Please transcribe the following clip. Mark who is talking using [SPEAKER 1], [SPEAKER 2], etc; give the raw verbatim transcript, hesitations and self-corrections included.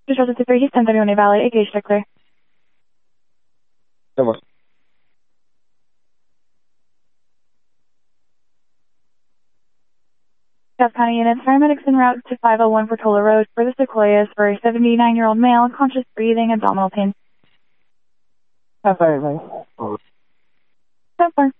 [SPEAKER 1] Control to three, Houston, Valley, Valley, engage clear.
[SPEAKER 2] Come on.
[SPEAKER 1] Cobb County units, paramedics en route to five oh one Portola Road for the Sequoias for a seventy-nine-year-old male, conscious breathing, abdominal pain.
[SPEAKER 2] How far, right?
[SPEAKER 1] So far.